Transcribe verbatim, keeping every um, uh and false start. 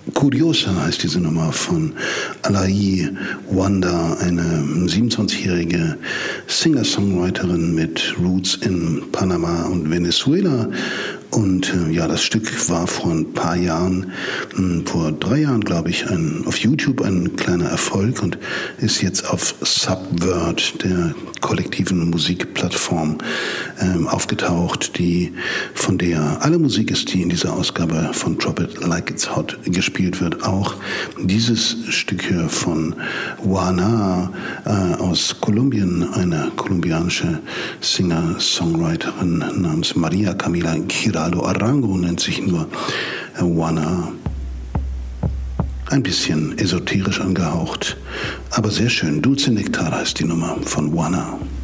Curiosa heißt diese Nummer von Alaí Wanda, eine siebenundzwanzigjährige Singer-Songwriterin mit Roots in Panama und Venezuela. Und äh, ja, das Stück war vor ein paar Jahren, mh, vor drei Jahren, glaube ich, ein, auf YouTube ein kleiner Erfolg und ist jetzt auf Subvert, der kollektiven Musikplattform, ähm, aufgetaucht, die von der alle Musik ist, die in dieser Ausgabe von Drop It Like It's Hot gespielt wird. Auch dieses Stück hier von Juana äh, aus Kolumbien, eine kolumbianische Singer-Songwriterin namens Maria Camila Giraldo Arango, nennt sich nur Juana. Ein bisschen esoterisch angehaucht, aber sehr schön. Dulce Nectar heißt die Nummer von Juana.